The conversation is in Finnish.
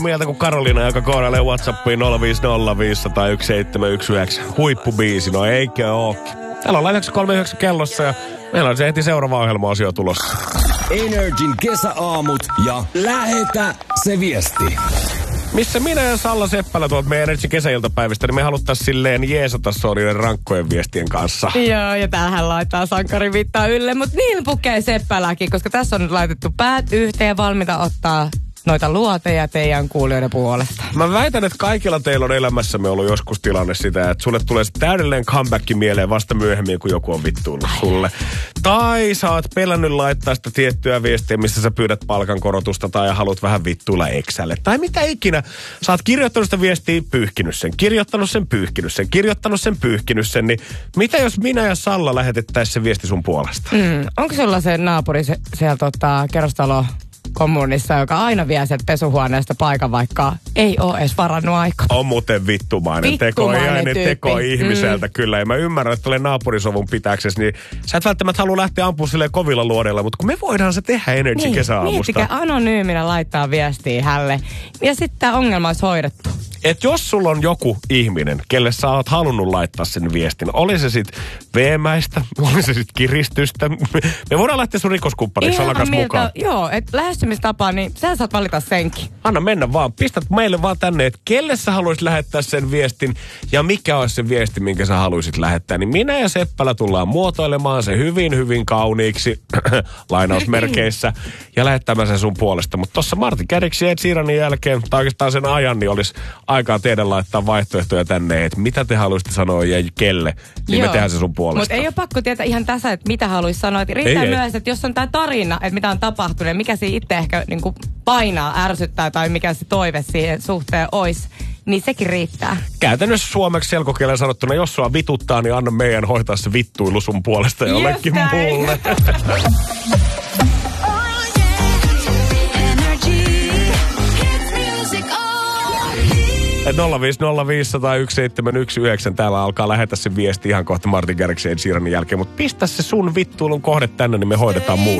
mieltä kuin Karoliina, joka koodailee WhatsAppiin 050501719. Huippubiisi, no eikö ookin. Täällä ollaan 9.39 kellossa ja meillä on se heti seuraava ohjelma-osio tulossa. Energin kesäaamut ja lähetä se viesti. Missä minä ja Salla Seppälä tuolta meidän Energin kesäiltapäivistä, niin me haluttais silleen jeesata niiden rankkojen viestien kanssa. Joo, ja tämähän laittaa sankari vittaa ylle, mutta niin pukee Seppäläkin, koska tässä on nyt laitettu päät yhteen ja valmiita ottaa noita luoteja teidän kuulijoiden puolesta. Mä väitän, että kaikilla teillä on elämässämme ollut joskus tilanne sitä, että sulle tulee se täydellinen comeback mieleen vasta myöhemmin, kun joku on vittuillut sulle. Tai sä oot pelännyt laittaa sitä tiettyä viestiä, missä sä pyydät palkankorotusta tai haluat vähän vittuilla Exälle. Tai mitä ikinä. Sä oot kirjoittanut sitä viestiä, pyyhkinyt sen, kirjoittanut sen, pyyhkinyt sen. Niin mitä jos minä ja Salla lähetettäisiin se viesti sun puolesta? Onko sulla se naapuri sieltä kerrostalo kommunissa, joka aina vie sieltä pesuhuoneesta paikan, vaikka ei ole edes varannut aikaa. On muuten vittumainen teko ihmiseltä kyllä. Ja mä ymmärrän, että olen naapurisovun pitääksesi, niin sä et välttämättä halua lähteä ampumaan silleen kovilla luodeilla, mutta kun me voidaan se tehdä Energy kesäaamusta. Miettikää anonyyminä laittaa viestiä hälle. Ja sitten tämä ongelma olisi hoidettu. Et jos sulla on joku ihminen, kelle sä oot halunnut laittaa sen viestin, oli se sit veemäistä, oli se sit kiristystä. Me voidaan lähteä sun rikoskumppaniksi alkaas mukaan. Joo, että lähestymistapa, niin sä saat valita senkin. Anna mennä vaan. Pistät meille vaan tänne, että kelle sä haluaisit lähettää sen viestin ja mikä olisi se viesti, minkä sä haluaisit lähettää. Niin minä ja Seppälä tullaan muotoilemaan se hyvin, hyvin kauniiksi, lainausmerkeissä, ja lähettämään sen sun puolesta. Mutta tossa Martin Garrixin ja Ed Sheeranin jälkeen, tai oikeastaan sen ajan, niin olisi aikaa teidän laittaa vaihtoehtoja tänne, että mitä te haluaisitte sanoa ja kelle, niin me tehdään se sun puolesta. Mutta ei ole pakko tietää ihan tässä, että mitä haluaisi sanoa. Että riittää myös, että jos on tämä tarina, että mitä on tapahtunut ja mikä siinä itse ehkä niin kuin painaa, ärsyttää tai mikä se toive siihen suhteen olisi, niin sekin riittää. Käytännössä suomeksi selkokielen sanottuna, jos sua vituttaa, niin anna meidän hoitaa se vittuilu sun puolesta jollekin muulle. 050501719. Täällä alkaa lähetä se viesti ihan kohta Martin Garrixin Ed Sheeranin jälkeen. Mutta pistä se sun vittuilun kohde tänne, niin me hoidetaan muu